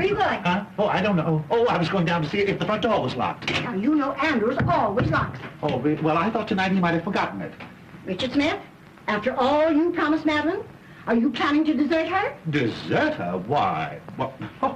Where are you going? Huh? Oh, I don't know. Oh, I was going down to see if the front door was locked. Now, you know Andrews always locks it. Oh, well, I thought tonight he might have forgotten it. Richard Smith, after all you promised Madeline, are you planning to desert her? Desert her? Why? What?